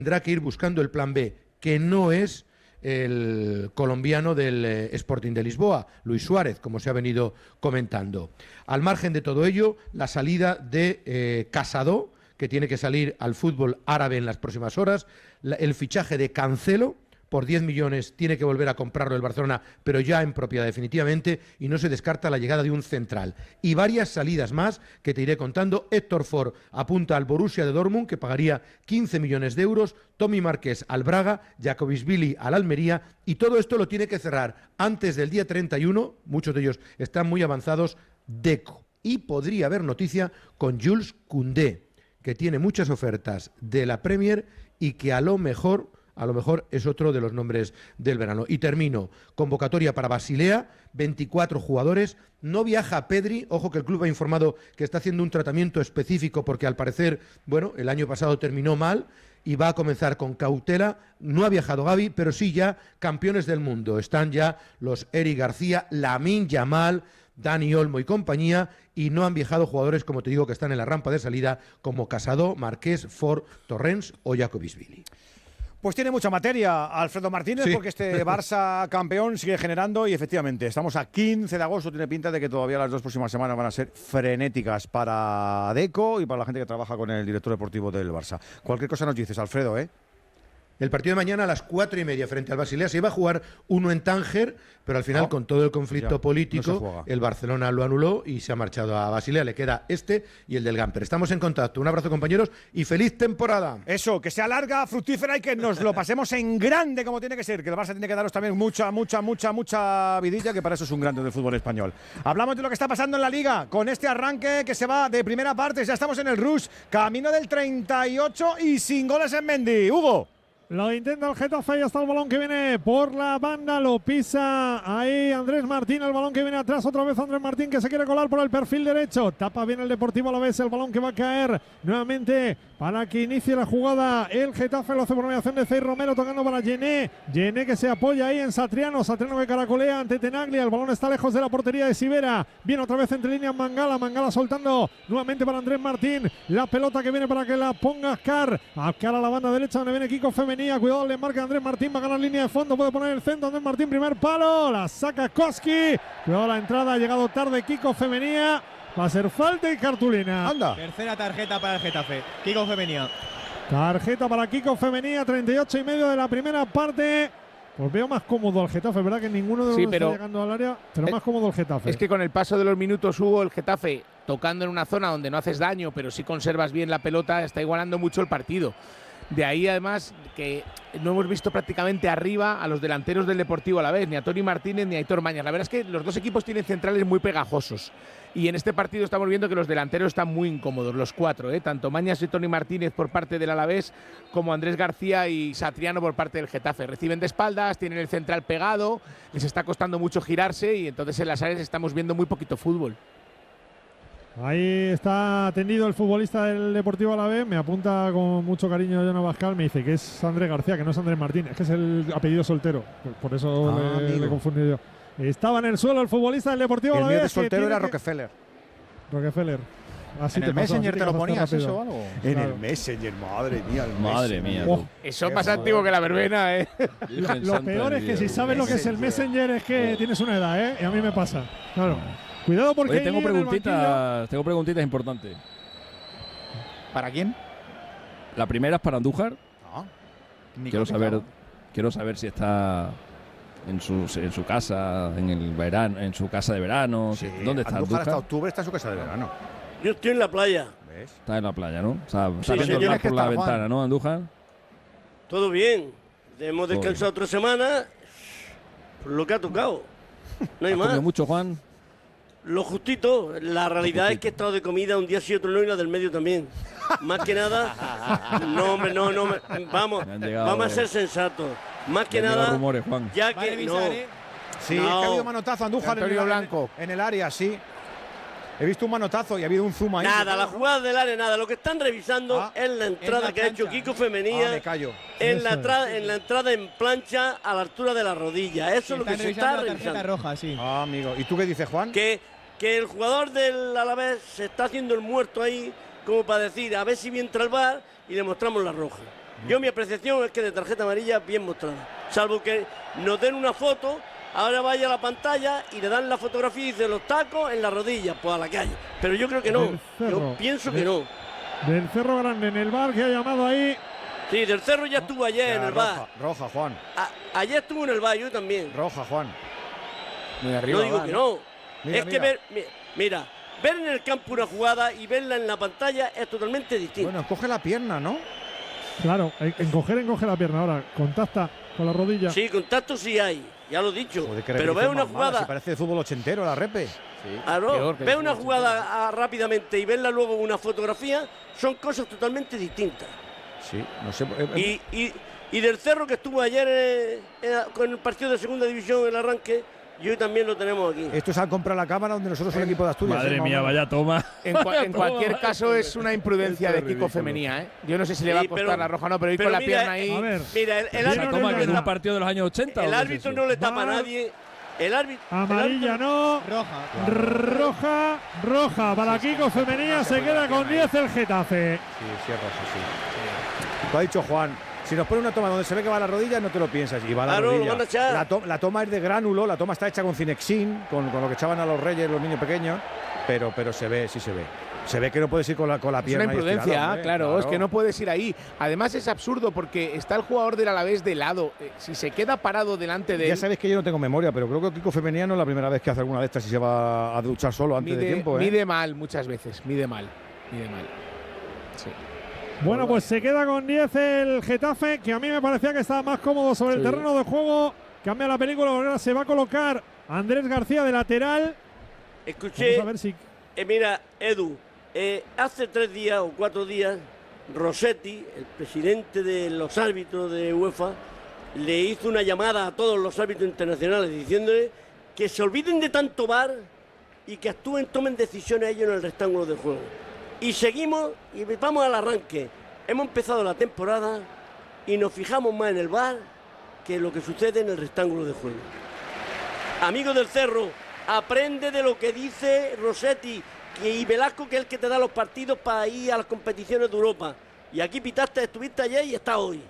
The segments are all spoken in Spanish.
tendrá que ir buscando el plan B, que no es el colombiano del Sporting de Lisboa, Luis Suárez, como se ha venido comentando. Al margen de todo ello, la salida de Casado, que tiene que salir al fútbol árabe en las próximas horas, el fichaje de Cancelo, por 10 millones tiene que volver a comprarlo el Barcelona, pero ya en propiedad definitivamente, y no se descarta la llegada de un central. Y varias salidas más que te iré contando. Héctor Ford apunta al Borussia de Dortmund, que pagaría 15 millones de euros, Tommy Márquez al Braga, Jacobisvili al Almería, y todo esto lo tiene que cerrar antes del día 31, muchos de ellos están muy avanzados, Deco. Y podría haber noticia con Jules Koundé, que tiene muchas ofertas de la Premier y que a lo mejor es otro de los nombres del verano. Y termino. Convocatoria para Basilea, 24 jugadores. No viaja Pedri. Ojo que el club ha informado que está haciendo un tratamiento específico porque al parecer, el año pasado terminó mal y va a comenzar con cautela. No ha viajado Gavi, pero sí ya campeones del mundo. Están ya los Eric García, Lamine Yamal, Dani Olmo y compañía, y no han viajado jugadores, como te digo, que están en la rampa de salida, como Casado, Marqués, Ford, Torrens o Jacobisvili. Pues tiene mucha materia Alfredo Martínez, sí, porque este Barça campeón sigue generando y efectivamente estamos a 15 de agosto, tiene pinta de que todavía las 2 próximas semanas van a ser frenéticas para Deco y para la gente que trabaja con el director deportivo del Barça. Cualquier cosa nos dices, Alfredo, ¿eh? El partido de mañana a las 4:30 frente al Basilea. Se iba a jugar uno en Tánger, pero al final, con todo el conflicto político, el Barcelona lo anuló y se ha marchado a Basilea. Le queda este y el del Gamper. Estamos en contacto. Un abrazo, compañeros, y feliz temporada. Eso, que sea larga, fructífera y que nos lo pasemos en grande como tiene que ser. Que el Barça tiene que daros también mucha vidilla, que para eso es un grande del fútbol español. Hablamos de lo que está pasando en la Liga, con este arranque que se va de primera parte. Ya estamos en el rush, camino del 38 y sin goles en Mendy. Hugo. Lo intenta el Getafe y hasta el balón que viene por la banda, lo pisa ahí Andrés Martín, el balón que viene atrás, otra vez Andrés Martín que se quiere colar por el perfil derecho, tapa bien el Deportivo Alavés, el balón que va a caer nuevamente para que inicie la jugada el Getafe, lo hace por mediación de Cey Romero, tocando para Gené que se apoya ahí en Satriano que caracolea ante Tenaglia, el balón está lejos de la portería de Sivera, viene otra vez entre líneas Mangala soltando nuevamente para Andrés Martín, la pelota que viene para que la ponga Ascar a la banda derecha donde viene Kiko Femenía. Cuidado, le marca Andrés Martín, va a ganar línea de fondo, puede poner el centro, Andrés Martín, primer palo, la saca Koski, cuidado la entrada, ha llegado tarde Kiko Femenía, va a ser falta y cartulina. Anda. Tercera tarjeta para el Getafe, Kiko Femenía. Tarjeta para Kiko Femenía, 38,5 de la primera parte. Pues veo más cómodo al Getafe, ¿verdad? Que ninguno de los está llegando al área, pero más cómodo el Getafe. Es que con el paso de los minutos, Hugo, el Getafe, tocando en una zona donde no haces daño, pero sí conservas bien la pelota, está igualando mucho el partido. De ahí, además, que no hemos visto prácticamente arriba a los delanteros del Deportivo Alavés, ni a Toni Martínez ni a Aitor Mañas. La verdad es que los dos equipos tienen centrales muy pegajosos. Y en este partido estamos viendo que los delanteros están muy incómodos, los cuatro, tanto Mañas y Toni Martínez por parte del Alavés, como Andrés García y Satriano por parte del Getafe. Reciben de espaldas, tienen el central pegado, les está costando mucho girarse y entonces en las áreas estamos viendo muy poquito fútbol. Ahí está tendido el futbolista del Deportivo Alavés, me apunta con mucho cariño Jonah Bascal, me dice que es Andrés García, que no es Andrés Martín, es que es el apellido soltero, por eso le he confundido yo. Estaba en el suelo el futbolista del Deportivo Alavés. El mío de soltero era Rockefeller. Así ¿En el Messenger te lo ponías eso o algo? En Claro. el Messenger, madre mía. Madre mía. Eso es más antiguo que la verbena, Lo peor es que si sabes lo que es el Messenger es que tienes una edad, y a mí me pasa. Claro. Cuidado porque Oye, tengo preguntitas importantes. ¿Para quién? La primera es para Andújar. Quiero saber si está en su casa, en el verano, en su casa de verano. Sí, ¿Dónde está Andújar? Hasta Andújar? octubre está en su casa de verano. Yo estoy en la playa. ¿Ves? Está en la playa, ¿no? O sea, está Sí, viendo el sí, mar tienes que por la estar, Juan. ventana, ¿no, Andújar? Todo bien. Hemos descansado 3 semanas. Por lo que ha tocado. No hay ¿Has más. comido mucho, Juan? Lo justito. La realidad es que he estado de comida un día sí, otro no, y la del medio también. Más que nada. No. Vamos. Me han llegado- Vamos a ser sensatos. Más que Me han llegado nada. rumores, Juan. Ya Va a que no. revisar, Sí, No. es que ha habido manotazo Andújar Antonio Blanco. en el área, sí. He visto un manotazo y ha habido un zoom ahí. Nada, la jugada del área, nada. Lo que están revisando es la entrada la que ha hecho plancha. Kiko Femenía. Me callo. En la, Eso en la entrada en plancha a la altura de la rodilla. Eso es lo que se está la tarjeta revisando. roja, sí. Amigo. ¿Y tú qué dices, Juan? Que el jugador del Alavés se está haciendo el muerto ahí, como para decir, a ver si entra el VAR y le mostramos la roja. Yo mi apreciación es que de tarjeta amarilla bien mostrada. Salvo que nos den una foto, ahora vaya a la pantalla y le dan la fotografía y dice los tacos en las rodillas, pues a la calle. Pero yo creo que no. Yo pienso que no. Del Cerro Grande en el VAR que ha llamado ahí. Sí, del Cerro ya estuvo ayer en el VAR. Roja, Juan. Ayer estuvo en el VAR, yo también. Roja, Juan. Muy arriba, No digo que no. Mira, es que ver en el campo una jugada y verla en la pantalla es totalmente distinto. Bueno, coge la pierna, ¿no? Claro, encoge la pierna ahora. Contacta con la rodilla. Sí, contacto sí hay, ya lo he dicho. Joder, qué pero ve repetición una más mala, jugada. si parece de fútbol ochentero la repe. Ve una jugada rápidamente y verla luego en una fotografía, son cosas totalmente distintas. Sí, no sé. Y del Cerro que estuvo ayer con el partido de segunda división, el arranque, y hoy también lo tenemos aquí. Esto es al comprar la cámara donde nosotros somos el equipo de Asturias. Madre mía, vaya toma. En cualquier caso es una imprudencia de Kiko Femenía, ¿eh? Yo no sé si le va a costar la roja o no, pero ir con la pierna ahí. A ver. Mira, el ¿Se árbitro toma no que en le un tapa. partido de los años 80? El árbitro no le tapa a nadie. El árbitro. Amarilla no. Roja para Kiko Femenía. Se queda con 10 el Getafe. Sí, es roja, sí. Lo ha dicho Juan. Si nos pone una toma donde se ve que va a la rodilla, no te lo piensas. Y va a la rodilla. Lo van a echar. La toma es de gránulo, la toma está hecha con Cinexin, con lo que echaban a los reyes, los niños pequeños. Pero se ve, sí se ve. Se ve que no puedes ir con la pierna. Es una imprudencia, estirada, claro, es que no puedes ir ahí. Además es absurdo porque está el jugador del Alavés de lado. Si se queda parado delante de él… Ya sabéis que yo no tengo memoria, pero creo que Kiko Femenía no es la primera vez que hace alguna de estas y se va a duchar solo antes de tiempo. Mide mal muchas veces, mide mal. Sí. Bueno, pues se queda con 10 el Getafe, que a mí me parecía que estaba más cómodo sobre el terreno de juego. Cambia la película, ahora se va a colocar Andrés García de lateral. Escuché, vamos a ver si… mira, Edu, hace 3 días o 4 días, Rossetti, el presidente de los árbitros de UEFA, le hizo una llamada a todos los árbitros internacionales diciéndole que se olviden de tanto VAR y que actúen, tomen decisiones ellos en el rectángulo del juego. Y seguimos y vamos al arranque. Hemos empezado la temporada y nos fijamos más en el VAR que en lo que sucede en el rectángulo de juego. Amigos del Cerro, aprende de lo que dice Rossetti y Velasco, que es el que te da los partidos para ir a las competiciones de Europa. Y aquí pitaste, estuviste ayer y estás hoy.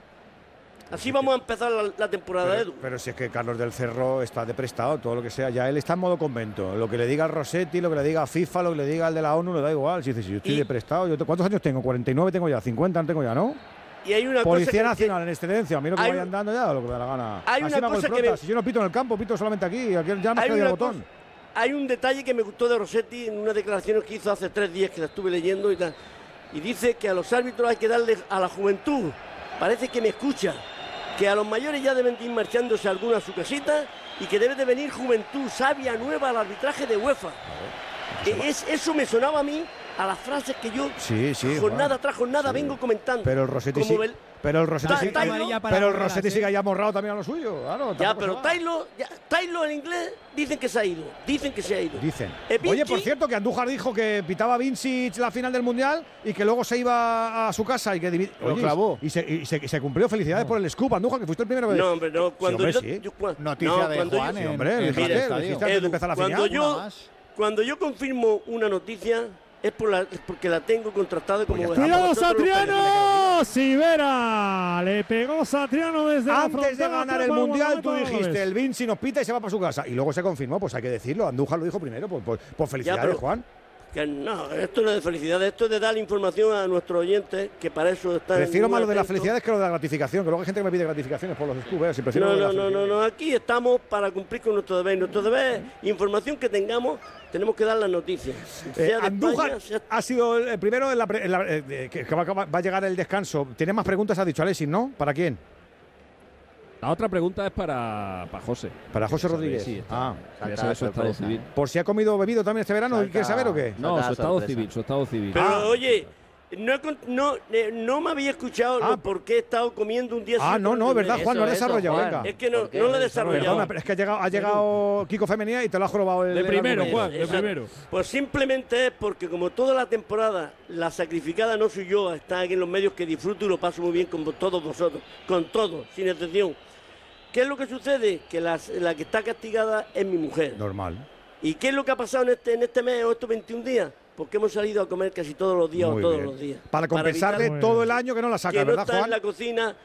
Así vamos a empezar la temporada, Edu. Pero si es que Carlos del Cerro está de prestado, todo lo que sea, ya él está en modo convento. Lo que le diga a Rossetti, lo que le diga a FIFA, lo que le diga al de la ONU, le da igual. Si dice, si yo estoy de prestado, ¿cuántos años tengo? 49 tengo ya, 50 no tengo ya, ¿no? Y hay una Policía cosa Nacional en excedencia, a mí lo que vayan dando ya, lo que me da la gana. Hay así una cosa que si yo no pito en el campo, pito solamente aquí ya me queda el botón. Hay un detalle que me gustó de Rossetti en unas declaraciones que hizo hace 3 días que la estuve leyendo y tal. Y dice que a los árbitros hay que darle a la juventud. Parece que me escucha. Que a los mayores ya deben de ir marchándose algunos a su casita y que debe de venir juventud sabia nueva al arbitraje de UEFA. Eso me sonaba a mí a las frases que yo jornada tras jornada vengo comentando. Pero el Rossetti sí. Pero el Rossetti sí que haya borrado también a lo suyo. Claro, ya, pero Taylor en inglés dicen que se ha ido. Dicen. Oye, por cierto, que Andújar dijo que pitaba Vincic la final del Mundial y que luego se iba a su casa y que lo clavó. Y se cumplió. Felicidades por el scoop, Andújar, que fuiste el primero. No, hombre, no. Noticia de Juan en el Cuando yo confirmo una noticia es porque la tengo contrastada como… ¡Cuidado, Satriano! Sivera le pegó Satriano desde la frontera. Antes de ganar el Mundial tú dijiste, el Vinci nos pita y se va para su casa. Y luego se confirmó, pues hay que decirlo. Andújar lo dijo primero, pues felicidades, Juan. Que no, esto no es de felicidades, esto es de dar información a nuestros oyentes, que para eso están… Prefiero más lo de la felicidades que lo de la gratificación, que luego hay gente que me pide gratificaciones por los scoops, No, aquí estamos para cumplir con nuestro deber. Nuestro deber es información que tengamos, tenemos que dar las noticias. Andújar ha sido el primero que va a llegar el descanso. ¿Tienes más preguntas? Ha dicho Alexis, ¿no? ¿Para quién? La otra pregunta es para José. Para José Rodríguez. Sí, quería saber su estado civil. ¿Por si ha comido o bebido también este verano? ¿Quieres saber o qué? No, su estado civil. Pero oye, no me había escuchado por qué he estado comiendo un día. No, verdad, Juan, no has desarrollado. Venga. Es que no lo he desarrollado. Perdona, es que ha llegado Kiko Femenía y te lo ha jorobado de primero, Juan, de primero. Pues simplemente es porque como toda la temporada la sacrificada no soy yo, está aquí en los medios que disfruto y lo paso muy bien con todos vosotros, con todos, sin excepción. ¿Qué es lo que sucede? Que la que está castigada es mi mujer. Normal. ¿Y qué es lo que ha pasado en este mes o estos 21 días? porque hemos salido a comer casi todos los días Muy o todos bien. los días. Para compensarle todo el año que no la saca, que no ¿verdad, está Juan? en la cocina